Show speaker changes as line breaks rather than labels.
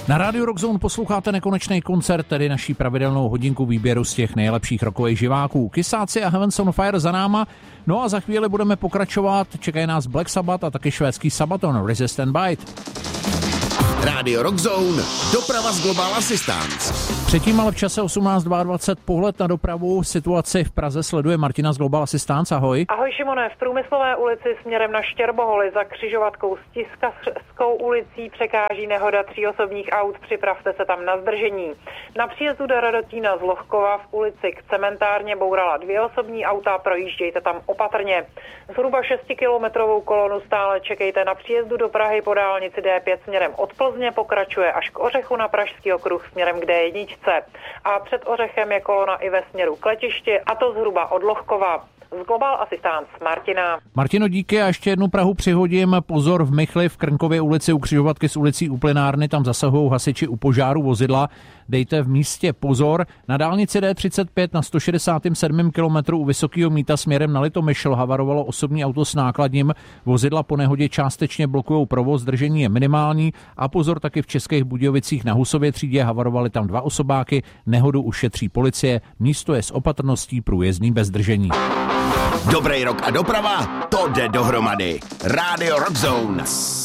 Na Rádiu Rock Zone posloucháte nekonečný koncert, tedy naší pravidelnou hodinku výběru z těch nejlepších rockových živáků. Kysáci a Heavens on Fire za náma, no a za chvíli budeme pokračovat. Čekají nás Black Sabbath a taky švédský Sabaton, Resist and Bite.
Rádio Rock Zone, doprava z Global Assistance.
Předtím ale v čase 18:22 pohled na dopravu. Situaci v Praze sleduje Martina z Global Assistance. Ahoj.
Ahoj Šimone, v Průmyslové ulici směrem na Štěrboholy za křižovatkou s Tiskařskou ulicí překáží nehoda 3 osobních aut, připravte se tam na zdržení. Na příjezdu do Radotína z Lohkova v ulici k cementárně bourala 2 osobní auta, projíždějte tam opatrně. Zhruba 6kilometrovou kolonu stále čekejte na příjezdu do Prahy po dálnici D5 směrem od Plzně, pokračuje až k Ořechu na Pražský okruh směrem k D1. A před Ořechem je kolona i ve směru k letišti, a to zhruba od Lohkova. Z Global Assistance Martina.
Martino, díky a ještě jednu Prahu přihodím. Pozor v Michli v Krnkově ulici u křižovatky s ulicí u Plynárny, tam zasahují hasiči u požáru vozidla. Dejte v místě pozor. Na dálnici D35 na 167. kilometru u Vysokého Mýta směrem na Litomyšl havarovalo osobní auto s nákladním. Vozidla po nehodě částečně blokují provoz, držení je minimální. A pozor, taky v Českých Budějovicích na Husově třídě havarovali tam 2 osobáky. Nehodu ušetří policie. Místo je s opatrností průjezdný bez držení.
Dobrý rok a doprava, to jde dohromady. Rádio Rock Zone.